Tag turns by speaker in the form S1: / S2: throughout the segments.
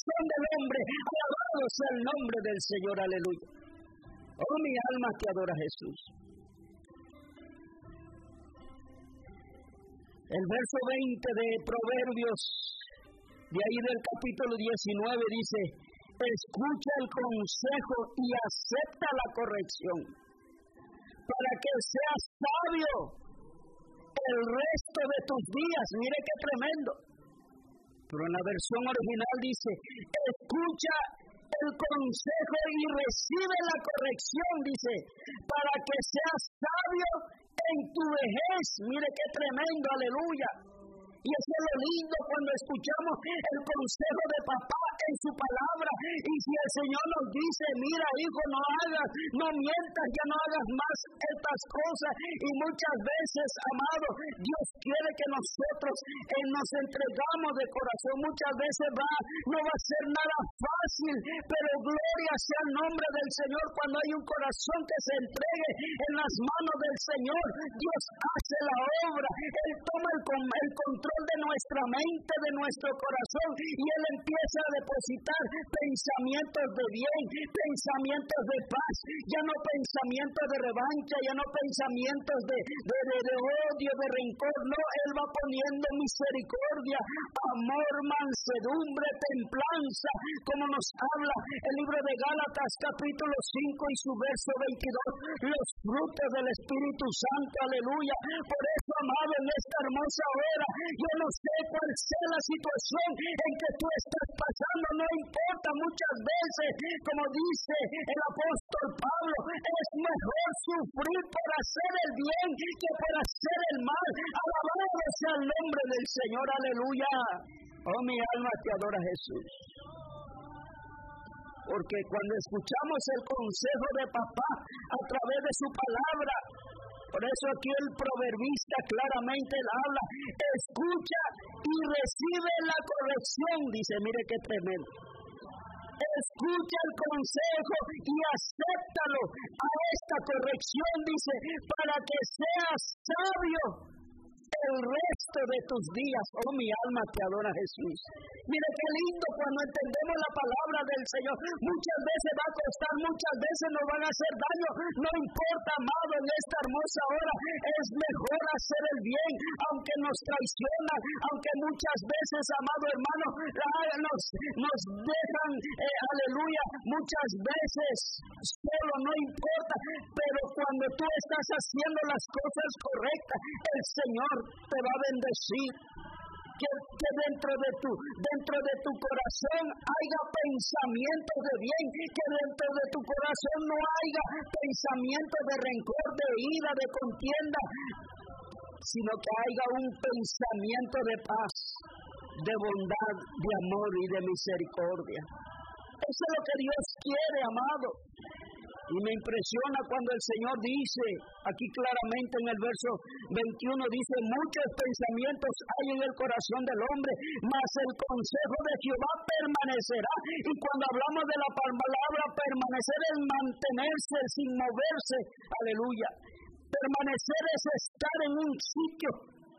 S1: corazón del hombre. Alabado sea el nombre del Señor, aleluya. Oh, mi alma te adora, Jesús. El verso 20 de Proverbios, de ahí del capítulo 19, dice: escucha el consejo y acepta la corrección, para que seas sabio el resto de tus días. Mire qué tremendo. Pero en la versión original dice: escucha el consejo y recibe la corrección, dice, para que seas sabio en tu vejez. Mire qué tremendo, aleluya. Y eso es lo lindo cuando escuchamos el consejo de papá en su palabra. Y si el Señor nos dice: mira, hijo, no mientas, ya no hagas más estas cosas. Y muchas veces, amado, Dios quiere que nosotros nos entregamos de corazón. Muchas veces no va a ser nada fácil, pero gloria sea el nombre del Señor cuando hay un corazón que se entregue en las manos del Señor. Dios hace la obra. Él toma el control de nuestra mente, de nuestro corazón, y Él empieza a depositar pensamientos de bien, pensamientos de paz, ya no pensamientos de revancha, ya no pensamientos de odio, de rencor. No, Él va poniendo misericordia, amor, mansedumbre, templanza, como nos habla el libro de Gálatas capítulo 5 y su verso 22, los frutos del Espíritu Santo, aleluya. Por eso, amado, en esta hermosa hora, yo no sé cuál sea la situación en que tú estás pasando, no importa. Muchas veces, como dice el apóstol Pablo, es mejor sufrir por hacer el bien que por hacer el mal. Alabado sea el nombre del Señor, aleluya. Oh, mi alma te adora, Jesús. Porque cuando escuchamos el consejo de papá a través de su palabra, por eso aquí el proverbista claramente habla: escucha y recibe la corrección. Dice, mire qué tremendo. Escucha el consejo y acéptalo a esta corrección, dice, para que seas sabio el resto de tus días. Oh, mi alma te adora, Jesús. Mire qué lindo cuando entendemos la palabra del Señor. Muchas veces va a costar, muchas veces nos van a hacer daño. No importa, amado, en esta hermosa hora es mejor hacer el bien, aunque nos traicionan, aunque muchas veces, amado hermano, nos dejan, aleluya, muchas veces solo, no importa. Pero cuando tú estás haciendo las cosas correctas, el Señor te va a bendecir. Que dentro de tu corazón haya pensamientos de bien, que dentro de tu corazón no haya pensamientos de rencor, de ira, de contienda, sino que haya un pensamiento de paz, de bondad, de amor y de misericordia. Eso es lo que Dios quiere, amado. Y me impresiona cuando el Señor dice, aquí claramente en el verso 21, dice: muchos pensamientos hay en el corazón del hombre, mas el consejo de Jehová permanecerá. Y cuando hablamos de la palabra permanecer, es mantenerse sin moverse, aleluya. Permanecer es estar en un sitio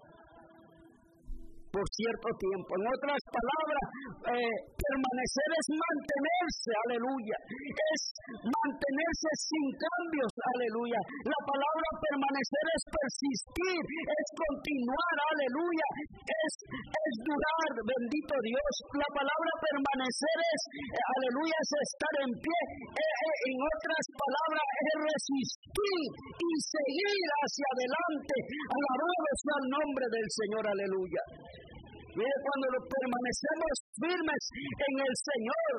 S1: por cierto tiempo. En otras palabras, permanecer es mantenerse, aleluya. Es mantenerse sin cambios, aleluya. La palabra permanecer es persistir, es continuar, aleluya. Es durar, bendito Dios. La palabra permanecer es, aleluya, es estar en pie. En otras palabras, es resistir y seguir hacia adelante. Alabado sea el nombre del Señor, aleluya. Mire, cuando permanecemos firmes en el Señor,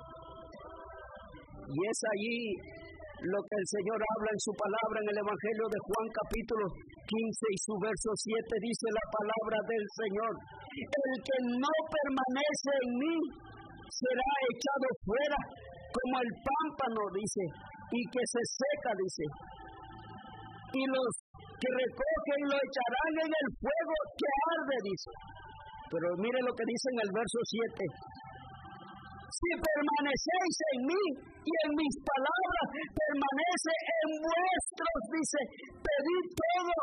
S1: y es allí lo que el Señor habla en su palabra en el Evangelio de Juan capítulo 15 y su verso 7, dice la palabra del Señor: el que no permanece en mí será echado fuera como el pámpano, dice, y que se seca, dice, y los que recogen lo echarán en el fuego que arde, dice. Pero mire lo que dice en el verso 7. Si permanecéis en mí y en mis palabras permanece en vuestros, dice, pedid todo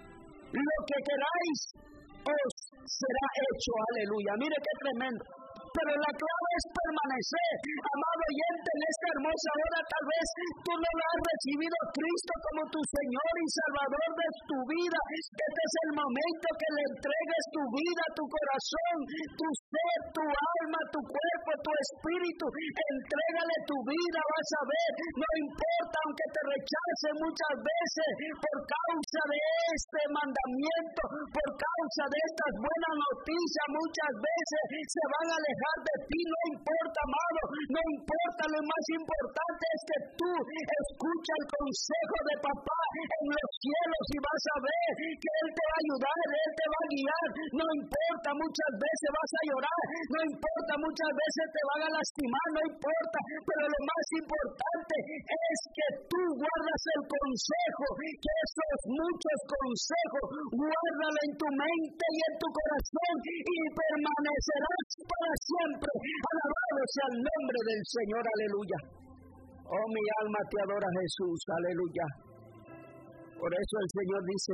S1: lo que queráis os será hecho, aleluya. Mire qué tremendo. pero la clave es permanecer. Amado oyente, en esta hermosa hora tal vez tú no lo has recibido a Cristo como tu Señor y Salvador de tu vida. Este es el momento que le entregues tu vida, tu corazón, tu ser, tu alma, tu cuerpo, tu espíritu. Entrégale tu vida, vas a ver, no importa aunque te rechacen muchas veces por causa de este mandamiento, por causa de estas buenas noticias, muchas veces se van a alejar de ti. No importa, amado, no importa, lo más importante es que tú escucha el consejo de papá en los cielos y vas a ver que Él te va a ayudar, Él te va a guiar. No importa, muchas veces vas a llorar, no importa, muchas veces te van a lastimar, no importa, pero lo más importante es que tú guardas el consejo, que esos muchos consejos, guárdalo en tu mente y en tu corazón y permanecerás para siempre. Alabado sea el nombre del Señor, aleluya. Oh, mi alma te adora, Jesús, aleluya. Por eso el Señor dice,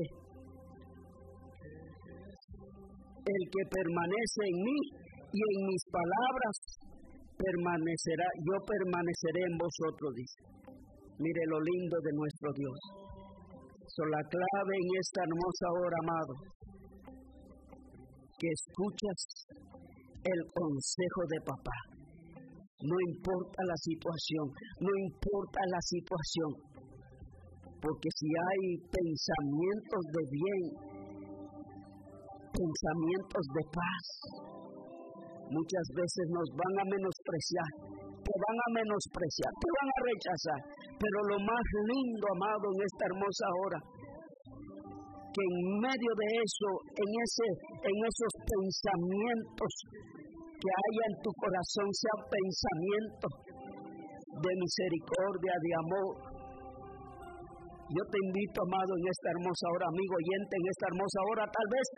S1: el que permanece en mí y en mis palabras permanecerá, yo permaneceré en vosotros, dice. Mire lo lindo de nuestro Dios. La clave en esta hermosa hora, amado, que escuchas el consejo de papá. No importa la situación, no importa la situación, porque si hay pensamientos de bien, pensamientos de paz, muchas veces nos van a menospreciar, te van a menospreciar, te van a rechazar, pero lo más lindo, amado, en esta hermosa hora, que en medio de eso, en esos pensamientos que haya en tu corazón, sean pensamientos de misericordia, de amor. Yo te invito, amado, en esta hermosa hora, amigo oyente, en esta hermosa hora, tal vez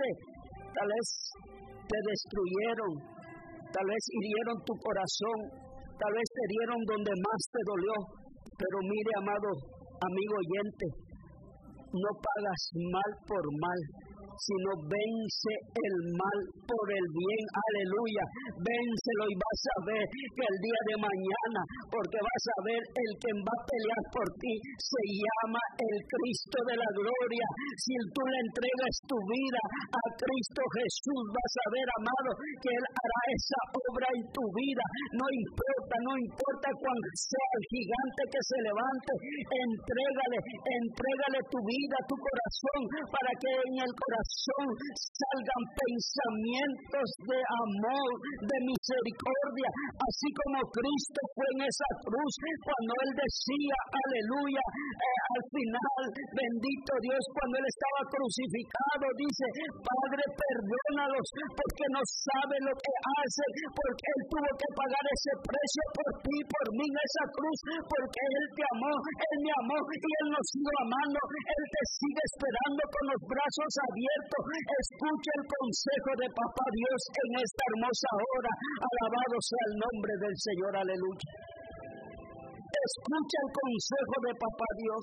S1: te destruyeron, tal vez hirieron tu corazón, tal vez te dieron donde más te dolió, pero mire, amado amigo oyente, no pagas mal por mal, sino vence el mal por el bien, aleluya, vénselo y vas a ver que el día de mañana, porque vas a ver el que va a pelear por ti, se llama el Cristo de la gloria. Si tú le entregas tu vida a Cristo Jesús, vas a ver, amado, que Él hará esa obra en tu vida, no importa cuán sea el gigante que se levante, entrégale tu vida, tu corazón, para que en el corazón salgan pensamientos de amor, de misericordia, así como Cristo fue en esa cruz, cuando Él decía, aleluya, al final, bendito Dios, cuando Él estaba crucificado, dice, Padre, perdónalos, porque no saben lo que hacen, porque Él tuvo que pagar ese precio por ti, por mí en esa cruz, porque Él te amó, Él me amó y Él nos sigue amando, Él te sigue esperando con los brazos abiertos. Escucha el consejo de papá Dios en esta hermosa hora. Alabado sea el nombre del Señor, aleluya. Escucha el consejo de papá Dios.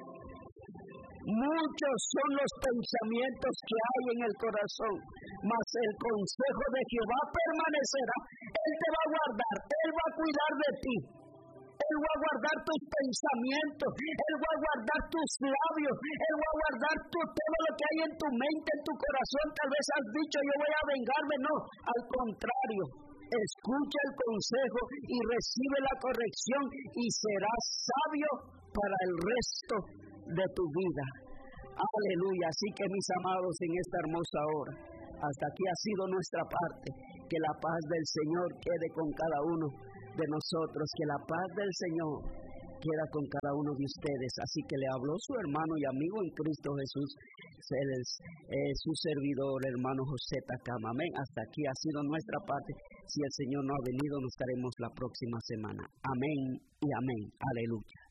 S1: Muchos son los pensamientos que hay en el corazón, mas el consejo de Jehová permanecerá. Él te va a guardar, Él va a cuidar de ti. Él va a guardar tus pensamientos, Él va a guardar tus labios, Él va a guardar todo lo que hay en tu mente, en tu corazón. Tal vez has dicho, yo voy a vengarme. No, al contrario, escucha el consejo y recibe la corrección y serás sabio para el resto de tu vida. Aleluya. Así que, mis amados, en esta hermosa hora, hasta aquí ha sido nuestra parte. Que la paz del Señor quede con cada uno de nosotros, que la paz del Señor queda con cada uno de ustedes. Así que le habló su hermano y amigo en Cristo Jesús, su servidor, hermano José Takama. Amén. Hasta aquí ha sido nuestra parte. Si el Señor no ha venido, nos estaremos la próxima semana. Amén y amén. Aleluya.